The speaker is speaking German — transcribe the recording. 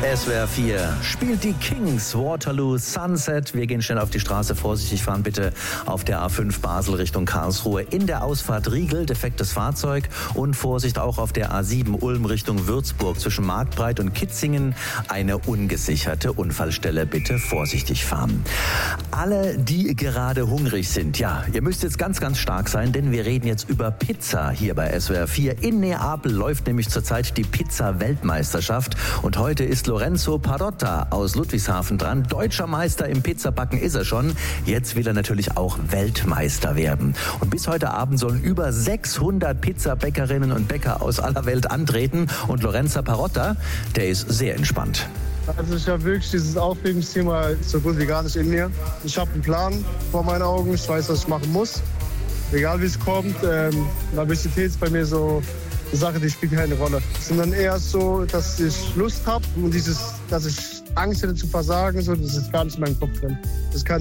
SWR 4 spielt die Kings, Waterloo, Sunset. Wir gehen schnell auf die Straße, vorsichtig fahren bitte auf der A5 Basel Richtung Karlsruhe. In der Ausfahrt Riegel, defektes Fahrzeug und Vorsicht auch auf der A7 Ulm Richtung Würzburg zwischen Marktbreit und Kitzingen. Eine ungesicherte Unfallstelle, bitte vorsichtig fahren. Alle, die gerade hungrig sind, ja, ihr müsst jetzt ganz, ganz stark sein, denn wir reden jetzt über Pizza hier bei SWR 4. In Neapel läuft nämlich zurzeit die Pizza-Weltmeisterschaft und heute ist Lorenzo Parotta aus Ludwigshafen dran. Deutscher Meister im Pizzabacken ist er schon. Jetzt will er natürlich auch Weltmeister werden. Und bis heute Abend sollen über 600 Pizzabäckerinnen und Bäcker aus aller Welt antreten. Und Lorenzo Parotta, der ist sehr entspannt. Also ich habe wirklich dieses Aufregungsthema so gut wie gar nicht in mir. Ich habe einen Plan vor meinen Augen. Ich weiß, was ich machen muss. Egal wie es kommt. Nervosität ist bei mir so eine Sache, die spielt keine Rolle. Sondern eher so, dass ich Lust habe und dass ich Angst hätte zu versagen, so, das ist gar nicht in meinem Kopf drin. Das kann